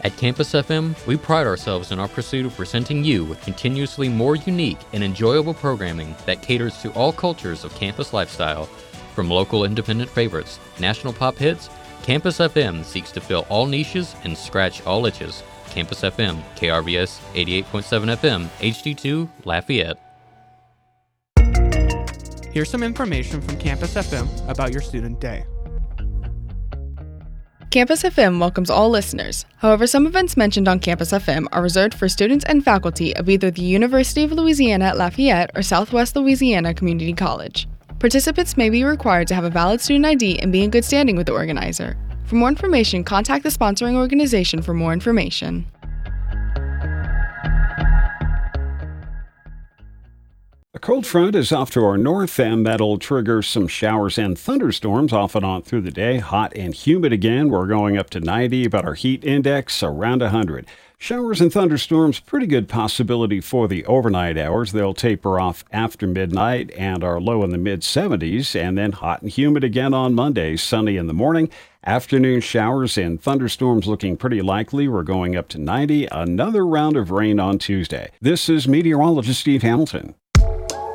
At Campus FM, we pride ourselves in our pursuit of presenting you with continuously more unique and enjoyable programming that caters to all cultures of campus lifestyle. From local independent favorites, national pop hits, Campus FM seeks to fill all niches and scratch all itches. Campus FM, KRBS 88.7 FM, HD2, Lafayette. Here's some information from Campus FM about your student day. Campus FM welcomes all listeners. However, some events mentioned on Campus FM are reserved for students and faculty of either the University of Louisiana at Lafayette or Southwest Louisiana Community College. Participants may be required to have a valid student ID and be in good standing with the organizer. For more information, contact the sponsoring organization for more information. A cold front is off to our north, and that'll trigger some showers and thunderstorms off and on through the day. Hot and humid again. We're going up to 90, but our heat index around 100. Showers and thunderstorms, pretty good possibility for the overnight hours. They'll taper off after midnight and are low in the mid-70s. And then hot and humid again on Monday, sunny in the morning. Afternoon showers and thunderstorms looking pretty likely. We're going up to 90. Another round of rain on Tuesday. This is meteorologist Steve Hamilton.